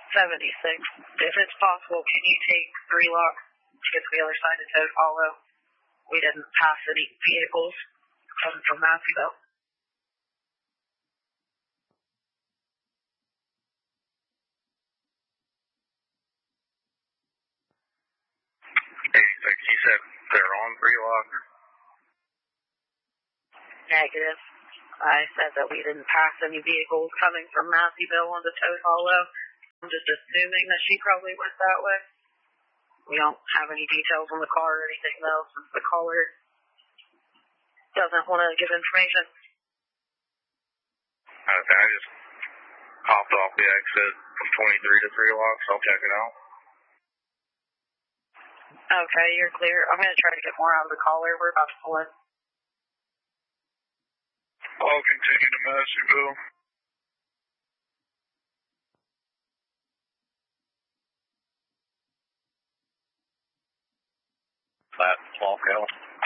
76. If it's possible, can you take 3 locks to get to the other side of Toad Hollow? We didn't pass any vehicles coming from Matthewville. You said they're on 3 locks? Negative. I said that we didn't pass any vehicles coming from Matthewville onto Toad Hollow. I'm just assuming that she probably went that way. We don't have any details on the car or anything else since the caller doesn't want to give information. Okay, I just hopped off the exit from 23 to 3 locks. I'll check it out. Okay, you're clear. I'm going to try to get more out of the caller. We're about to pull in. I'll continue to Matthewville. That Flock Hill.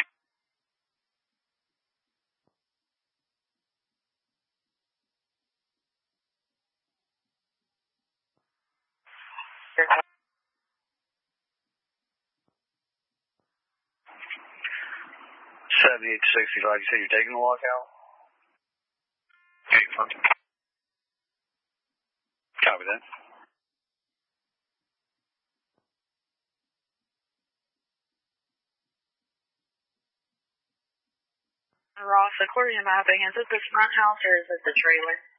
You're 78 to 65. You said you're taking the lockout? 8-1. Copy that. Ross, according to mapping, is it this front house or is it the trailer?